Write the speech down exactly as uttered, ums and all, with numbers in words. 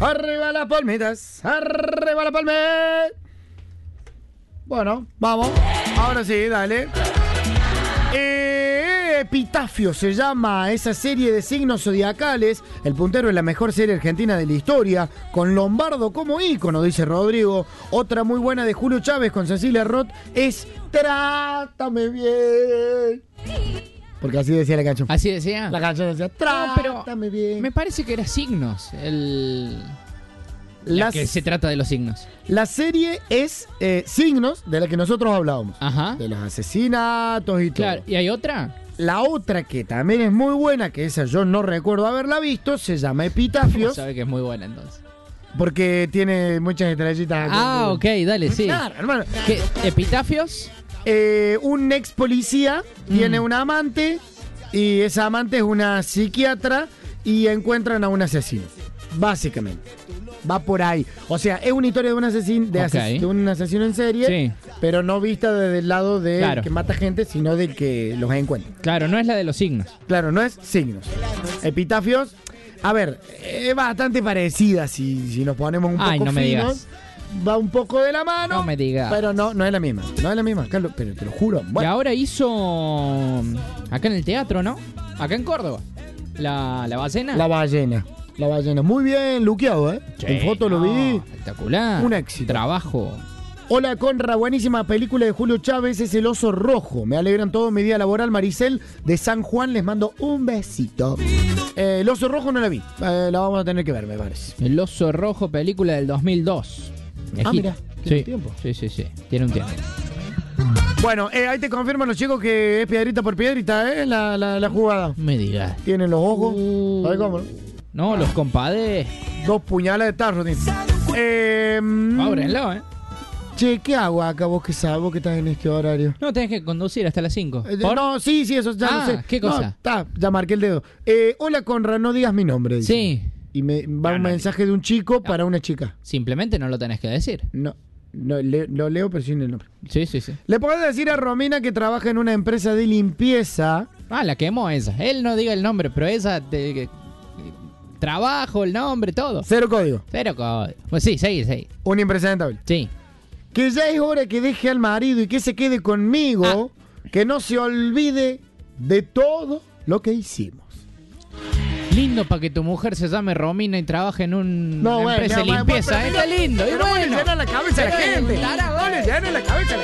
Arriba las palmitas, arriba las palmitas. Bueno, vamos. Ahora sí, dale. Eh, Epitafio se llama esa serie de signos zodiacales. El puntero es la mejor serie argentina de la historia, con Lombardo como ícono, dice Rodrigo. Otra muy buena de Julio Chávez con Cecilia Roth es Trátame bien. Porque así decía la canción. ¿Así decía? La canción decía Trátame no, bien. Me parece que era signos. El... La Las... que se trata de los signos. La serie es eh, Signos, de la que nosotros hablábamos. Ajá. De los asesinatos y todo. Claro, ¿y hay otra? La otra que también es muy buena, que esa yo no recuerdo haberla visto, se llama Epitafios. Sabe que es muy buena entonces. Porque tiene muchas estrellitas. Ah, ok, dale, sí. Claro, hermano. ¿Qué? ¿Epitafios? Eh, un ex policía mm. tiene una amante y esa amante es una psiquiatra y encuentran a un asesino. Básicamente. Va por ahí. O sea, es una historia de un asesino, de, okay. ases de un asesino en serie, sí. pero no vista desde el lado de claro. que mata gente, sino del que los encuentra. Claro, no es la de los signos. Claro, no es signos. Epitafios, a ver, es bastante parecida si, si nos ponemos un poco Ay, no me finos. digas. Va un poco de la mano. No me digas. Pero no, no es la misma. No es la misma, Carlos, pero te lo juro. Bueno. Y ahora hizo acá en el teatro, ¿no? Acá en Córdoba. La, la ballena. La ballena. La ballena. Muy bien luqueado, ¿eh? Sí, en foto no, lo vi. Espectacular. Un éxito. Trabajo. Hola, Conra. Buenísima película de Julio Chávez. Es El Oso Rojo. Me alegran todo mi día laboral. Maricel de San Juan. Les mando un besito. Eh, El Oso Rojo no la vi. Eh, la vamos a tener que ver, me parece. El Oso Rojo, película del dos mil dos. Ah, mira. ¿Tiene sí. tiempo? Sí, sí, sí. Tiene un tiempo. Bueno, eh, ahí te confirman los chicos que es piedrita por piedrita, ¿eh? La, la, la jugada. Me digas. Tienen los ojos. Uh, ¿Sabes cómo? No, los compadres. Dos puñalas de tarro, tío. Eh, Ábrenlo, ¿eh? Che, ¿qué hago acá vos que sabes, vos que estás en este horario? No, tenés que conducir hasta las cinco. Eh, no, sí, sí, eso ya ah, lo sé. ¿qué cosa? Está, no, ya marqué el dedo. Eh, hola, Conra, no digas mi nombre. Dice. Sí. Y me va no, un no, mensaje de un chico no. para una chica. Simplemente no lo tenés que decir. No, no le, lo leo, pero sin el nombre. Sí, sí, sí. Le podés decir a Romina que trabaja en una empresa de limpieza. Ah, la quemó esa. Él no diga el nombre, pero esa... De, de, trabajo, el nombre, todo. Cero código. Cero código. Pues sí, seguí, seguí. Un impresentable. Sí. Que ya es hora que deje al marido y que se quede conmigo. Ah. Que no se olvide de todo lo que hicimos. Lindo para que tu mujer se llame Romina y trabaje en un, no, una bueno, empresa no, de limpieza. Bueno, Está lindo. Pero Y bueno. no le llenan la cabeza a la gente. No le llenan la cabeza a la